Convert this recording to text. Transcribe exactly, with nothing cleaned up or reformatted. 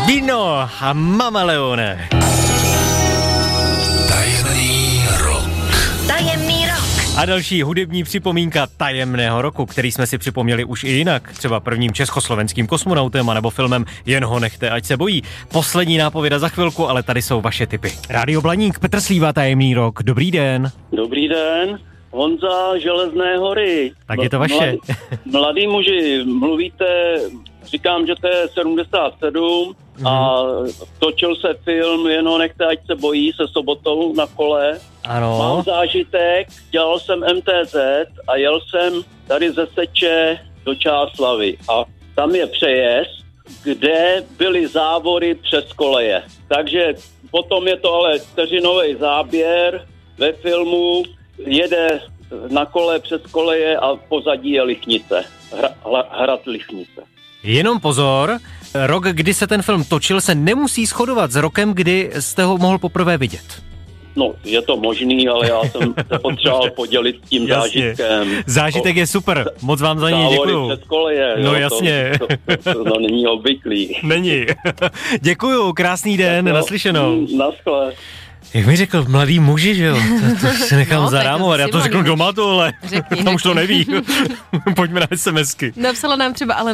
Dino a Mama Leone. Tajemný rok. Tajemný rok. A další hudební připomínka tajemného roku, který jsme si připomněli už i jinak, třeba prvním československým kosmonautem anebo filmem Jen ho nechte, ať se bojí. Poslední nápověda za chvilku, ale tady jsou vaše tipy. Rádio Blaník, Petr Slíva, tajemný rok. Dobrý den. Dobrý den, Honza Železné hory. Tak je to vaše. Mladý, mladý muži, mluvíte, říkám, že to je sedmdesát sedm mm. a točil se film Jen ho nechte, ať se bojí, se Sobotou na kole. Ano. Mám zážitek, dělal jsem M T Z a jel jsem tady ze Seče do Čáslavi a tam je přejezd, kde byly závory přes koleje. Takže potom je to ale vteřinový záběr ve filmu, jede na kole přes koleje a pozadí je Lichnice, hra, hra, hrad Lichnice. Jenom pozor, rok, kdy se ten film točil, se nemusí shodovat s rokem, kdy jste ho mohl poprvé vidět. No, je to možný, ale já jsem se potřeboval podělit tím jasně. zážitkem. Zážitek je super, moc vám za něj děkuju. Přes koleje, no jo, jasně. To, to, to, to není obvyklý. Není. Děkuju, krásný den, tak, naslyšenou. Naschle. Jak mi řekl, mladý muži, že jo, to, to se nechám no, zarámovat, já to řeknu doma tohle, tam už to neví. Pojďme na SMSky. Napsala nám třeba ale